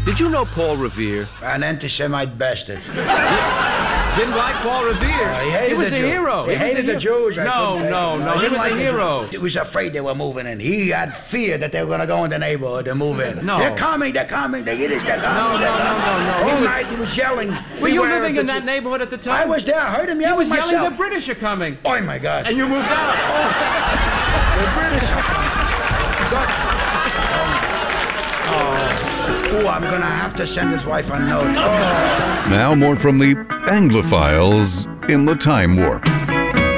Did you know Paul Revere? An anti-Semite bastard. Didn't like Paul Revere. He was a hero. He hated the Jews. No. He was a hero. He was afraid they were moving in. He had fear that they were going to go in the neighborhood and move in. No. They're coming. The Yiddish, they're coming. No. All night he was yelling. Were you living in that neighborhood at the time? I was there. I heard him yelling. He was myself. yelling, the British are coming. Oh, my God. And you moved out. The British are coming. Oh, I'm going to have to send his wife a note. Now more from the Anglophiles in the Time Warp.